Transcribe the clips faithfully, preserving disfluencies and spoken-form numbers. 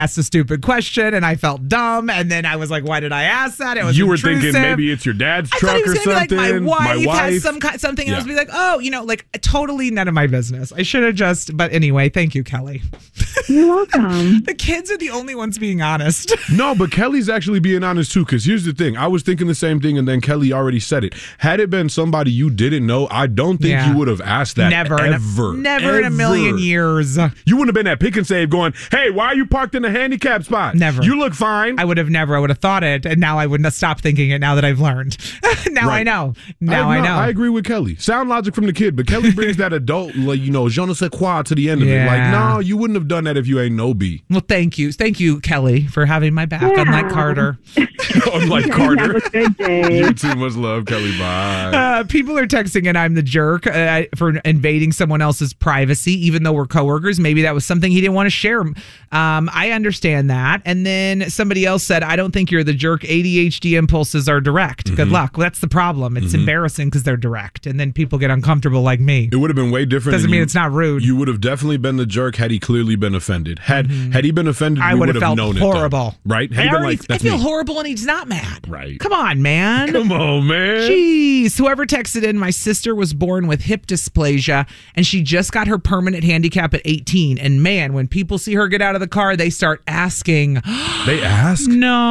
asked a stupid question and I felt dumb. And then I was like, why did I ask that? It was You were intrusive. thinking maybe it's your dad's I truck thought he was or gonna something. Be like, my wife, my wife has some kind, something yeah. else. Be like, oh, you know, like totally none of my business. I should have just, but anyway, thank you, Kelly. You're welcome. The kids are the only ones being honest. No, but Kelly's actually being honest too, because here's the thing. I was thinking the same thing, and then Kelly already said it. Had it been somebody you didn't know, I don't think Yeah. you would have asked that Never, ever. in a, never ever. in a million years. You wouldn't have been at Pick and Save going, hey, why are you parked in a handicap spot? Never. You look fine. I would have never. I would have thought it, and now I would not stop thinking it. Now that I've learned, now Right. I know. Now I, I no, know. I agree with Kelly. Sound logic from the kid, but Kelly brings that adult, like, you know, je ne sais quoi to the end of it. Like, Yeah. no, you wouldn't have done that if you ain't no B. Well, thank you, thank you, Kelly, for having my back. Yeah. Unlike Carter. Unlike Carter. Have a good day. You too much love, Kelly. Bye. Uh, people are texting and I'm the jerk uh, for invading someone else's privacy, even though we're coworkers. Maybe that was something he didn't want to share. Um, I understand that. And then somebody else said, I don't think you're the jerk. A D H D impulses are direct. Mm-hmm. Good luck. Well, that's the problem. It's embarrassing because they're direct. And then people get uncomfortable like me. It would have been way different. Doesn't and mean you- it's not rude. You would have definitely been the jerk had he clearly been offended. Had had he been offended, I we would would have have felt known horrible. it. Though, right? Had I, he been already, like, that's I feel me. horrible and he's not mad. Right. Come on, man. Come on, man. Jeez. Whoever texted in, my sister was born with hip dysplasia and she just got her permanent handicap at eighteen. And man, when people see her get out of the car, they start asking, They asked?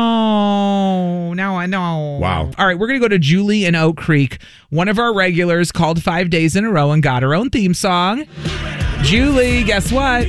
no, now I know. Wow. All right, we're going to go to Julie in Oak Creek. One of our regulars called five days in a row and got her own theme song. Julie, guess what?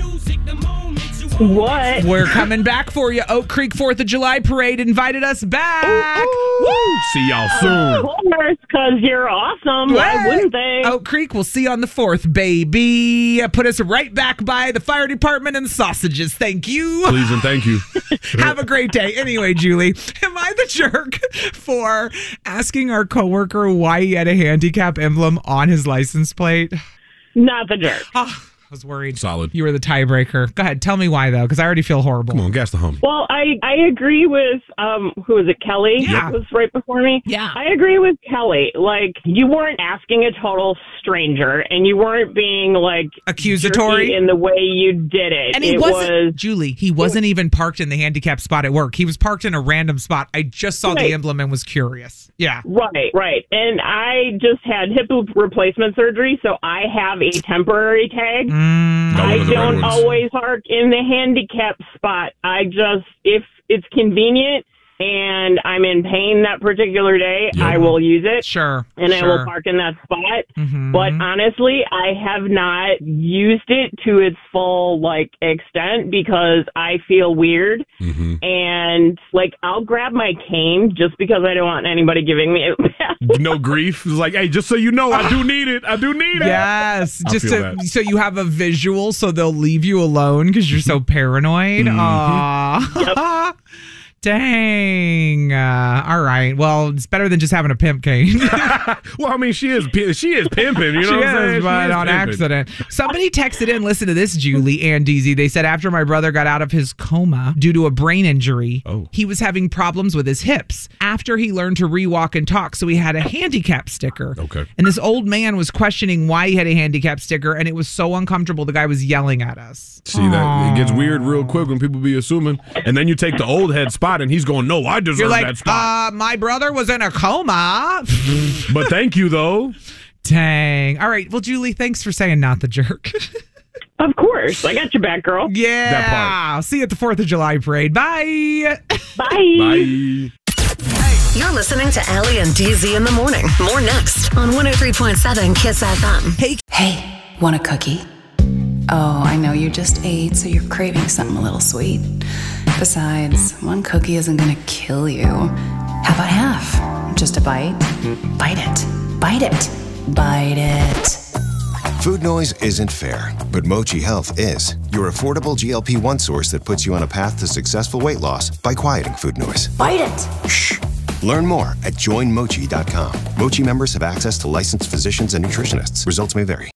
What? We're coming back for you. Oak Creek fourth of July Parade invited us back. Woo! See y'all soon. Of course, because you're awesome. Why wouldn't they? Oak Creek, we'll see you on the fourth, baby. Put us right back by the fire department and sausages. Thank you. Please and thank you. Have a great day. Anyway, Julie, am I the jerk for asking our coworker why he had a handicap emblem on his license plate? Not the jerk. Oh, I was worried. Solid. You were the tiebreaker. Go ahead. Tell me why, though, because I already feel horrible. Come on, gas the homie. Well, I, I agree with, um, who was it, Kelly? Yeah. That was right before me. Yeah. I agree with Kelly. Like, you weren't asking a total stranger, and you weren't being, like, Accusatory? jerky in the way you did it. And he it wasn't, was, Julie, he wasn't even parked in the handicap spot at work. He was parked in a random spot. I just saw Right. the emblem and was curious. Yeah. Right, right. And I just had hip replacement surgery, so I have a temporary tag. Mm, Got one I of the red don't ones. always park in the handicap spot. I just, if it's convenient and I'm in pain that particular day, Yeah. I will use it. sure. And I sure. will park in that spot. Mhm. But honestly, I have not used it to its full, like, extent because I feel weird. Mm-hmm. And, like, I'll grab my cane just because I don't want anybody giving me it. No grief. It's like, hey, just so you know, I do need it. I do need it. Yes, I just feel to, that. so you have a visual, so they'll leave you alone because you're so paranoid. Mm-hmm. Aw. Dang. Uh, all right. Well, it's better than just having a pimp cane. Well, I mean, she is pi- she is pimping. You know She what I'm saying? is, She but is on pimping. accident. Somebody texted in, listen to this, Julie and Deezy. They said after my brother got out of his coma due to a brain injury, Oh. he was having problems with his hips after he learned to re-walk and talk. So he had a handicap sticker. Okay. And this old man was questioning why he had a handicap sticker, and it was so uncomfortable. The guy was yelling at us. See that it gets weird real quick when people be assuming, and then you take the old head spot, and he's going, "No, I deserve You're like, that spot." uh, my brother was in a coma. But thank you though. Dang. All right. Well, Julie, thanks for saying not the jerk. Of course. I got your back, girl. Yeah. That part. I'll see you at the fourth of July parade. Bye. Bye. Bye. You're listening to Allie and D Z in the morning. More next on one oh three point seven Kiss F M. Hey. Hey, want a cookie? Oh, I know you just ate, so you're craving something a little sweet. Besides, one cookie isn't gonna kill you. How about half? Just a bite? Bite it. Bite it. Bite it. Food noise isn't fair, but Mochi Health is. Your affordable G L P one source that puts you on a path to successful weight loss by quieting food noise. Bite it. Shh. Learn more at join mochi dot com. Mochi members have access to licensed physicians and nutritionists. Results may vary.